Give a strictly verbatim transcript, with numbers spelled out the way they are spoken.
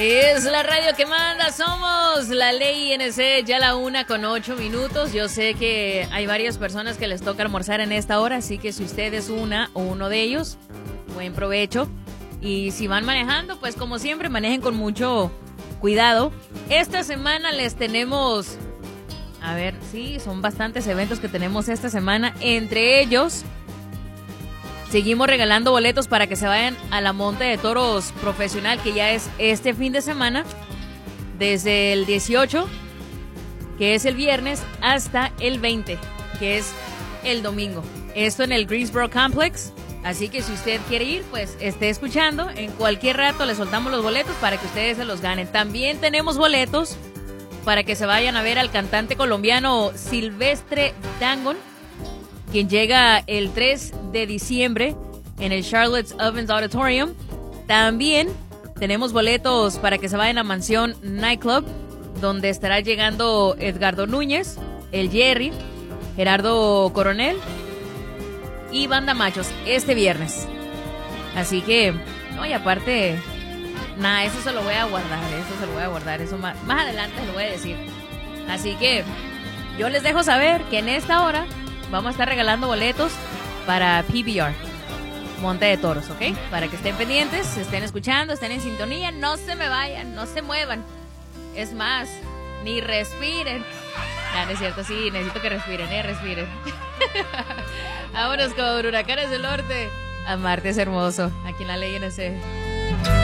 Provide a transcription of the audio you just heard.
Es la radio que manda, somos la Ley I N C, ya la una con ocho minutos. Yo sé que hay varias personas que les toca almorzar en esta hora, así que si usted es una o uno de ellos, buen provecho. Y si van manejando, pues como siempre, manejen con mucho cuidado. Esta semana les tenemos, a ver, sí, son bastantes eventos que tenemos esta semana. Entre ellos, seguimos regalando boletos para que se vayan a la Monte de Toros Profesional, que ya es este fin de semana, desde el dieciocho, que es el viernes, hasta el veinte, que es el domingo. Esto en el Greensboro Complex. Así que si usted quiere ir, pues esté escuchando. En cualquier rato le soltamos los boletos para que ustedes se los ganen. También tenemos boletos para que se vayan a ver al cantante colombiano Silvestre Dangond, quien llega el tres de diciembre en el Charlotte's Ovens Auditorium. También tenemos boletos para que se vayan a Mansión Nightclub, donde estará llegando Edgardo Núñez, el Jerry, Gerardo Coronel y Banda Machos este viernes. Así que, no, y aparte, nada, eso se lo voy a guardar, eso se lo voy a guardar, eso más, más adelante se lo voy a decir. Así que, yo les dejo saber que en esta hora vamos a estar regalando boletos para P B R, Monte de Toros, ¿ok? Para que estén pendientes, estén escuchando, estén en sintonía, no se me vayan, no se muevan. Es más, ni respiren. No, no es cierto, sí, necesito que respiren, eh, respiren. Vámonos con Huracanes del Norte. Amarte es hermoso, aquí en la Ley I N C.